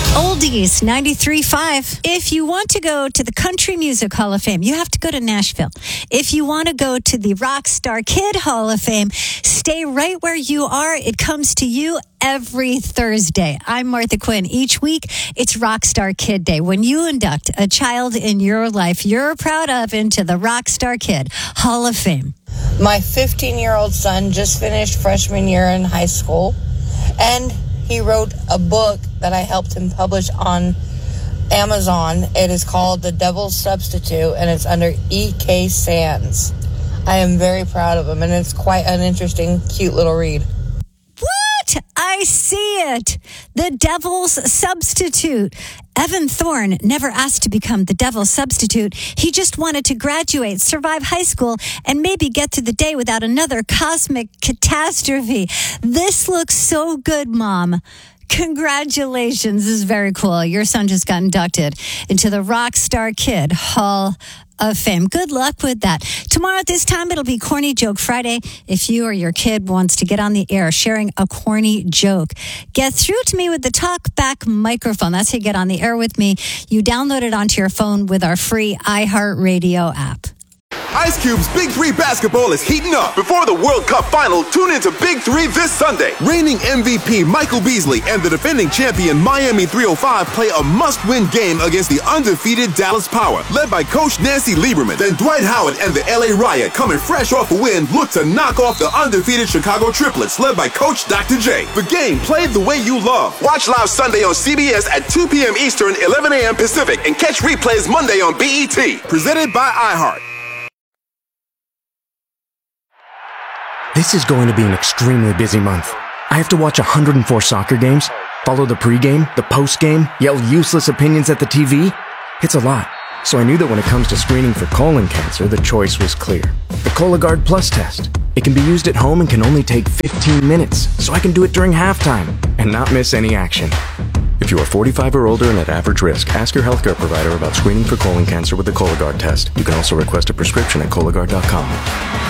Oldies 93.5. If you want to go to the Country Music Hall of Fame, you have to go to Nashville. If you want to go to the Rockstar Kid Hall of Fame, stay right where you are. It comes to you every Thursday. I'm Martha Quinn. Each week, it's Rockstar Kid Day. When you induct a child in your life you're proud of into the Rockstar Kid Hall of Fame. My 15-year-old son just finished freshman year in high school, and he wrote a book that I helped him publish on Amazon. It is called The Devil's Substitute, and it's under E.K. Sands. I am very proud of him, and it's quite an interesting, cute little read. What? I see it. The Devil's Substitute. Evan Thorne never asked to become the Devil's Substitute. He just wanted to graduate, survive high school, and maybe get through the day without another cosmic catastrophe. This looks so good, Mom. Congratulations. This is very cool. Your son just got inducted into the Rockstar Kid Hall of Fame. Good luck with that. Tomorrow at this time, it'll be Corny Joke Friday. If you or your kid wants to get on the air sharing a corny joke, get through to me with the TalkBack microphone. That's how you get on the air with me. You download it onto your phone with our free iHeartRadio app. Ice Cube's Big 3 basketball is heating up. Before the World Cup final, tune into Big 3 this Sunday. Reigning MVP Michael Beasley and the defending champion Miami 305 play a must-win game against the undefeated Dallas Power, led by Coach Nancy Lieberman. Then Dwight Howard and the LA Riot, coming fresh off a win, look to knock off the undefeated Chicago Triplets, led by Coach Dr. J. The game played the way you love. Watch live Sunday on CBS at 2 p.m. Eastern, 11 a.m. Pacific, and catch replays Monday on BET. Presented by iHeart. This is going to be an extremely busy month. I have to watch 104 soccer games, follow the pregame, the postgame, yell useless opinions at the TV. It's a lot. So I knew that when it comes to screening for colon cancer, the choice was clear. The Cologuard Plus test. It can be used at home and can only take 15 minutes, so I can do it during halftime and not miss any action. If you are 45 or older and at average risk, ask your healthcare provider about screening for colon cancer with the Cologuard test. You can also request a prescription at Cologuard.com.